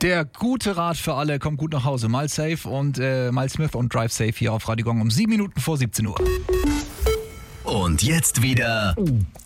Der gute Rat für alle, kommt gut nach Hause. Miles Safe und Miles Smith und Drive Safe hier auf Radio Gong um 7 Minuten vor 17 Uhr. Und jetzt wieder